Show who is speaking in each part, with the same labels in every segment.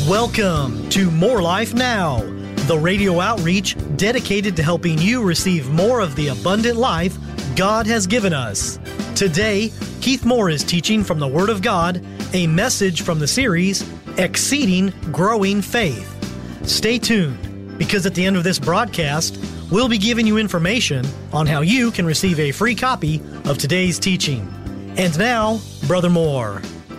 Speaker 1: Welcome to More Life Now, the radio outreach dedicated to helping you receive more of the abundant life God has given us. Today, Keith Moore is teaching from the Word of God, a message from the series, Exceeding Growing Faith. Stay tuned, because at the end of this broadcast, we'll be giving you information on how you can receive a free copy of today's teaching. And now, Brother Moore.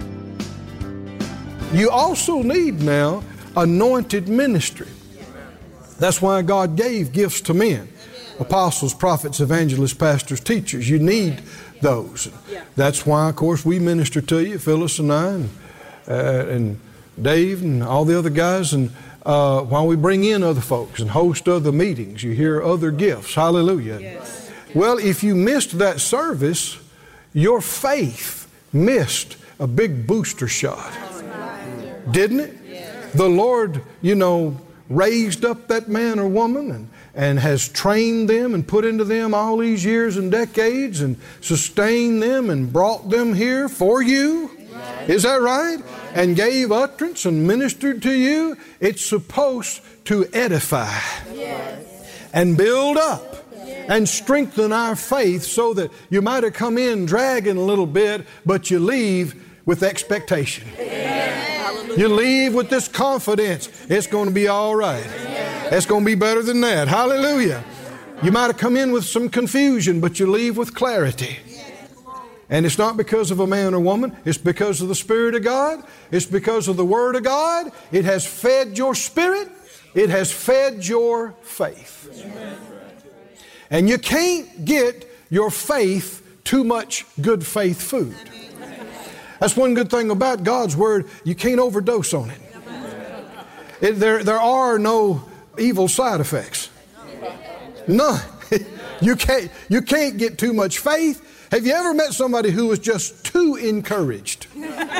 Speaker 2: You also need now anointed ministry. That's why God gave gifts to men. Apostles, prophets, evangelists, pastors, teachers. You need those. That's why, of course, we minister to you, Phyllis and I, and Dave and all the other guys, and while we bring in other folks and host other meetings, you hear other gifts. Hallelujah. Yes. Well, if you missed that service, your faith missed a big booster shot. Didn't it? Yes. The Lord, raised up that man or woman and has trained them and put into them all these years and decades and sustained them and brought them here for you. Yes. Is that right? And gave utterance and ministered to you. It's supposed to edify and build up and strengthen our faith so that you might have come in dragging a little bit, but you leave with expectation. You leave with this confidence. It's going to be all right. It's going to be better than that. Hallelujah. You might have come in with some confusion, but you leave with clarity. And it's not because of a man or woman. It's because of the Spirit of God. It's because of the Word of God. It has fed your spirit. It has fed your faith. And you can't get your faith too much good faith food. That's one good thing about God's Word. You can't overdose on it. There are no evil side effects. None. You can't get too much faith. Have you ever met somebody who was just too encouraged?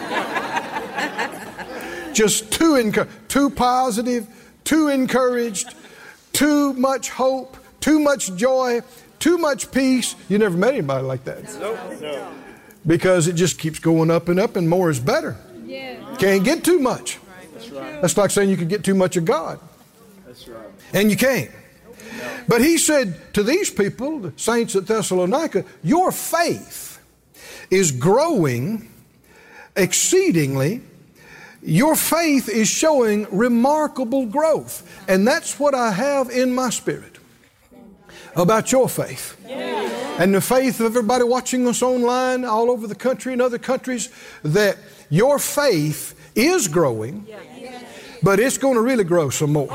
Speaker 2: Just too positive, too encouraged, too much hope, too much joy, too much peace. You never met anybody like that. No. Because it just keeps going up and up, and more is better. Can't get too much. That's like saying you could get too much of God. And you can't. But he said to these people, the saints at Thessalonica, your faith is growing exceedingly. Your faith is showing remarkable growth. And that's what I have in my spirit about your faith. And the faith of everybody watching us online all over the country and other countries, that your faith is growing, but it's going to really grow some more.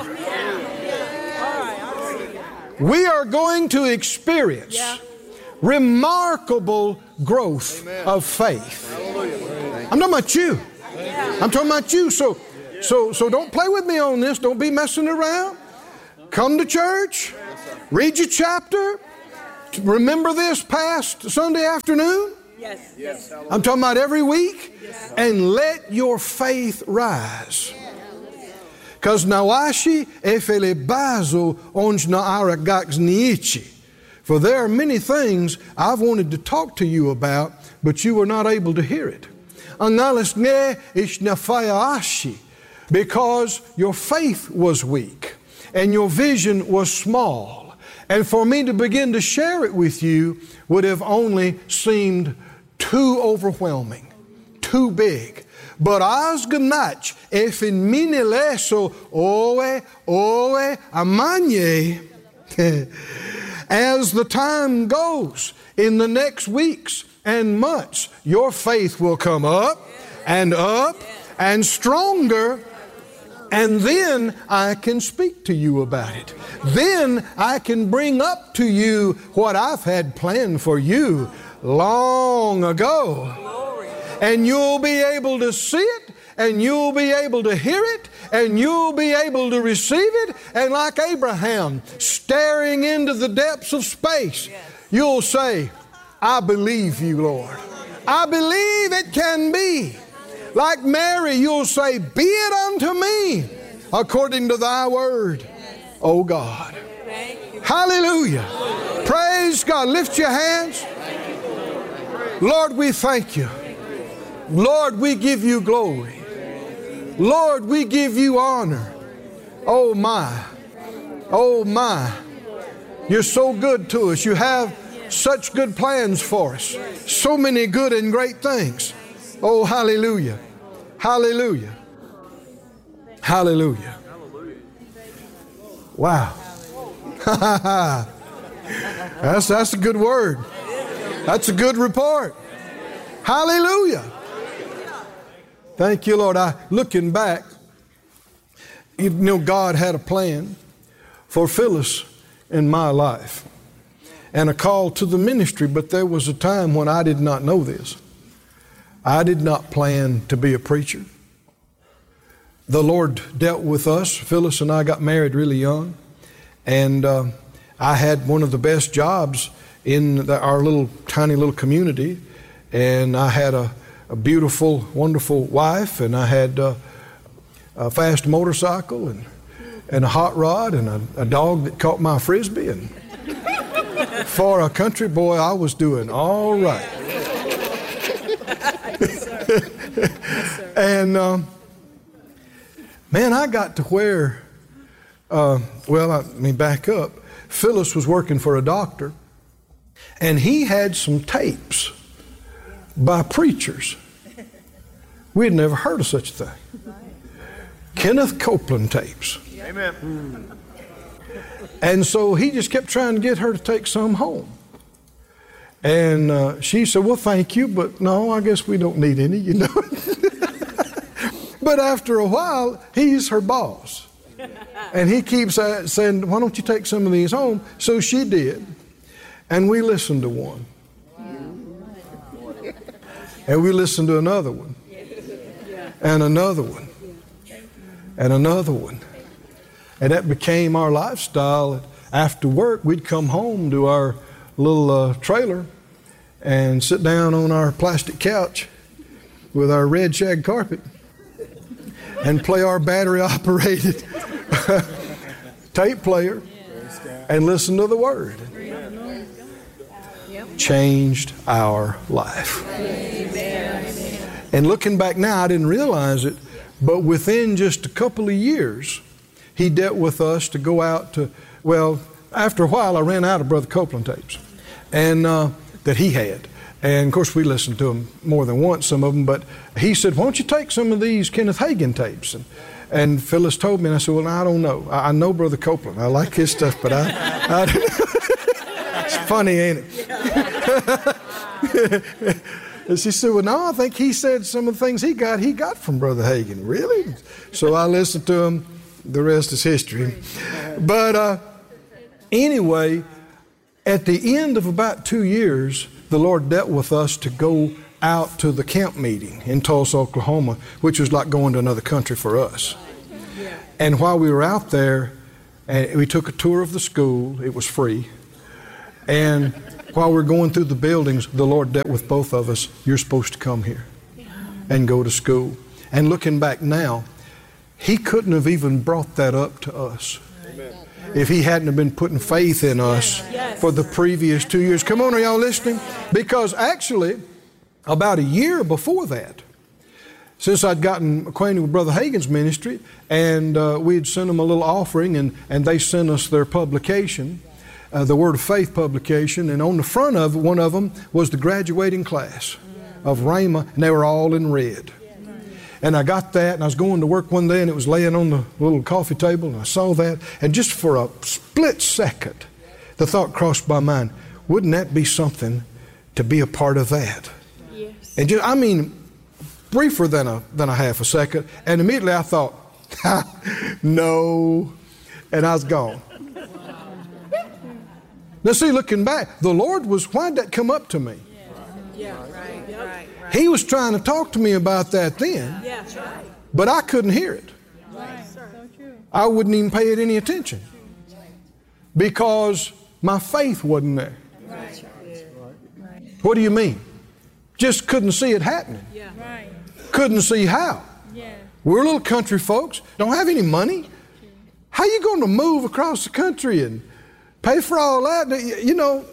Speaker 2: We are going to experience remarkable growth of faith. I'm talking about you. I'm talking about you. So don't play with me on this. Don't be messing around. Come to church. Read your chapter. Remember this past Sunday afternoon? Yes. I'm talking about every week. And let your faith rise. Because nawashi efelebazo onjna aragax niichi. For there are many things I've wanted to talk to you about, but you were not able to hear it. Angalis ne ishnafayaashi. Because your faith was weak and your vision was small. And for me to begin to share it with you would have only seemed too overwhelming, too big. But as ganach efin minileso oe amanye. As the time goes, in the next weeks and months, your faith will come up and stronger. And then I can speak to you about it. Then I can bring up to you what I've had planned for you long ago. And you'll be able to see it, and you'll be able to hear it, and you'll be able to receive it. And like Abraham, staring into the depths of space, you'll say, I believe you, Lord. I believe it can be. Like Mary, you'll say, be it unto me according to thy word, O God. Hallelujah. Praise God. Lift your hands. Lord, we thank you. Lord, we give you glory. Lord, we give you honor. Oh my. Oh my. You're so good to us. You have such good plans for us. So many good and great things. Oh, hallelujah. Hallelujah. Hallelujah. Wow. That's a good word. That's a good report. Hallelujah. Thank you, Lord. Looking back, you know, God had a plan for Phyllis in my life and a call to the ministry, but there was a time when I did not know this. I did not plan to be a preacher. The Lord dealt with us. Phyllis and I got married really young, and I had one of the best jobs in our little tiny little community, and I had a beautiful, wonderful wife, and I had a fast motorcycle and a hot rod and a dog that caught my frisbee, and for a country boy, I was doing all right. And man, I got to where, let me back up. Phyllis was working for a doctor, and he had some tapes by preachers. We had never heard of such a thing. Kenneth Copeland tapes. Amen. And so he just kept trying to get her to take some home. And she said, well, thank you, but no, I guess we don't need any, you know. But after a while, he's her boss. And he keeps saying, why don't you take some of these home? So she did. And we listened to one. And we listened to another one. And another one. And another one. And that became our lifestyle. After work, we'd come home to our little trailer and sit down on our plastic couch with our red shag carpet and play our battery-operated tape player and listen to the Word. Changed our life. And looking back now, I didn't realize it, but within just a couple of years, he dealt with us to go out to, after a while I ran out of Brother Copeland tapes and that he had. And of course we listened to them more than once, some of them, but he said, why don't you take some of these Kenneth Hagin tapes? And Phyllis told me, and I said, well, I don't know. I know Brother Copeland. I like his stuff, but I don't know. It's funny, ain't it? And she said, well, no, I think he said some of the things he got from Brother Hagin. Really? So I listened to him. The rest is history. But anyway, at the end of about 2 years, the Lord dealt with us to go out to the camp meeting in Tulsa, Oklahoma, which was like going to another country for us. And while we were out there, and we took a tour of the school. It was free. And while we were going through the buildings, the Lord dealt with both of us. You're supposed to come here and go to school. And looking back now, he couldn't have even brought that up to us if he hadn't have been putting faith in us for the previous 2 years. Come on, are y'all listening? Because actually, about a year before that, since I'd gotten acquainted with Brother Hagin's ministry, and we'd sent them a little offering, and they sent us their publication, the Word of Faith publication, and on the front of one of them was the graduating class of Rhema, and they were all in red. And I got that, and I was going to work one day, and it was laying on the little coffee table, and I saw that, and just for a split second, the thought crossed my mind, wouldn't that be something to be a part of that? Yes. And just, briefer than a half a second, and immediately I thought, no, and I was gone. Now see, looking back, the Lord why'd that come up to me? Yeah, right. He was trying to talk to me about that then, but I couldn't hear it. I wouldn't even pay it any attention because my faith wasn't there. What do you mean? Just couldn't see it happening. Couldn't see how. We're little country folks, don't have any money. How you going to move across the country and pay for all that? You know,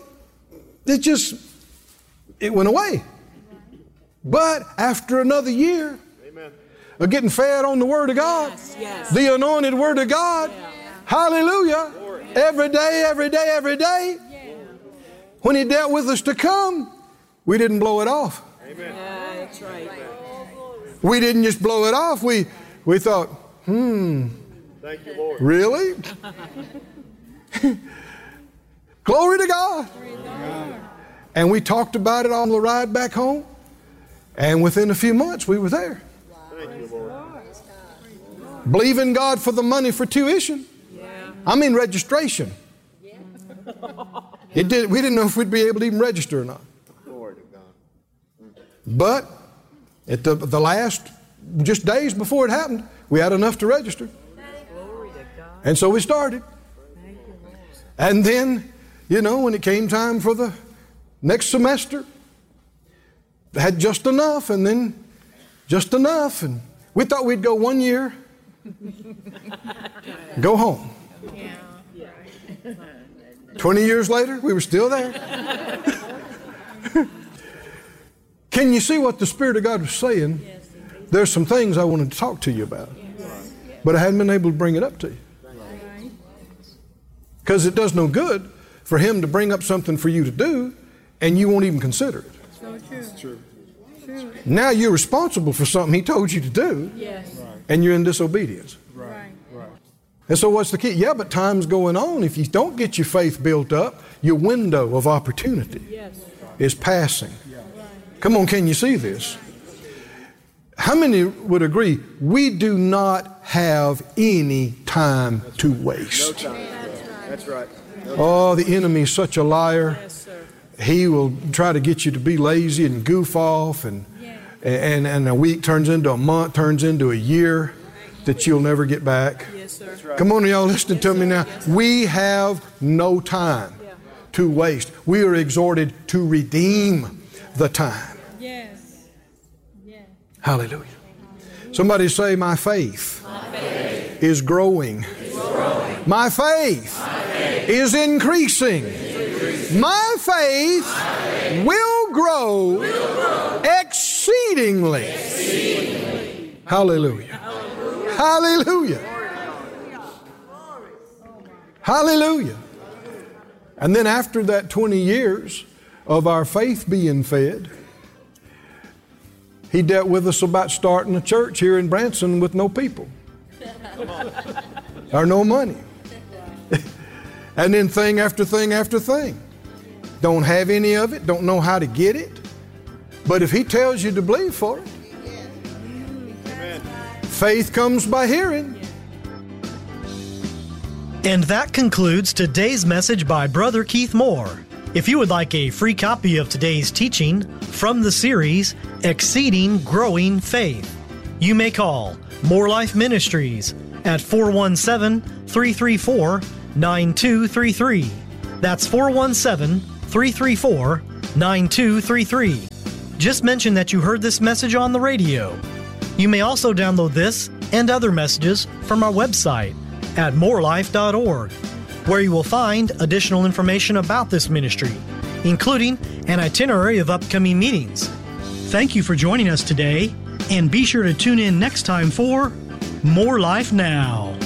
Speaker 2: it went away. But after another year, of getting fed on the Word of God.
Speaker 3: Yes.
Speaker 2: The anointed Word of God.
Speaker 3: Yeah.
Speaker 2: Hallelujah. Every day, every day, every day.
Speaker 3: Yeah.
Speaker 2: When He dealt with us to come, we didn't blow it off.
Speaker 3: Amen. Yeah, that's right.
Speaker 2: We didn't just blow it off. We thought,
Speaker 4: Thank you, Lord.
Speaker 2: Really? Glory to God. And we talked about it on the ride back home. And within a few months, we were there.
Speaker 4: Thank you, Lord.
Speaker 2: Believing God for the money for tuition.
Speaker 3: Yeah.
Speaker 2: I mean registration. We didn't know if we'd be able to even register or not.
Speaker 4: Glory to God.
Speaker 2: But at the last, just days before it happened, we had enough to register.
Speaker 3: Glory to God.
Speaker 2: And so we started. And then, when it came time for the next semester, had just enough, and then just enough. And we thought we'd go 1 year, go home. 20 years later, we were still there. Can you see what the Spirit of God was saying? There's some things I wanted to talk to you about, but I hadn't been able to bring it up to you. Because it does no good for Him to bring up something for you to do, and you won't even consider it.
Speaker 4: It's true.
Speaker 2: Now you're responsible for something He told you to do, and you're in disobedience.
Speaker 4: Right.
Speaker 2: And so what's the key? Yeah, but time's going on. If you don't get your faith built up, your window of opportunity is passing. Come on, can you see this? How many would agree we do not have any time to waste?
Speaker 4: No time. That's right.
Speaker 2: Oh, the enemy is such a liar.
Speaker 3: Yes, sir.
Speaker 2: He will try to get you to be lazy and goof off, and a week turns into a month, turns into a year that you'll never get back.
Speaker 3: Yes, sir.
Speaker 4: That's right.
Speaker 2: Come on, y'all listen to me now. We have no time to waste. We are exhorted to redeem the time.
Speaker 5: Yes. Yes.
Speaker 2: Hallelujah. Somebody say, my faith, is growing. My faith, is increasing. My faith, will grow, exceedingly. Hallelujah. Hallelujah. Hallelujah. And then after that 20 years of our faith being fed, He dealt with us about starting a church here in Branson with no people or no money. And then thing after thing after thing. Don't have any of it, don't know how to get it. But if He tells you to believe for it, faith comes by hearing.
Speaker 1: And that concludes today's message by Brother Keith Moore. If you would like a free copy of today's teaching from the series, Exceeding Growing Faith, you may call More Life Ministries at 417-334-9233. That's 417-334-9233. Just mention that you heard this message on the radio. You may also download this and other messages from our website at morelife.org, where you will find additional information about this ministry, including an itinerary of upcoming meetings. Thank you for joining us today, and be sure to tune in next time for More Life Now.